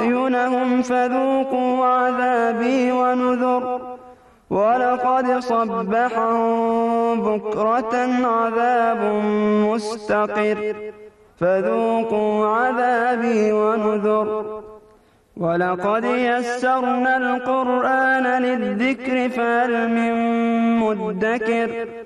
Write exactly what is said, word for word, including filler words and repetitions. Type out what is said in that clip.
أعينهم فذوقوا عذابي ونذر ولقد صبحهم بكرة عذاب مستقر فذوقوا عذابي ونذر ولقد يسرنا القرآن للذكر فهل من مدكر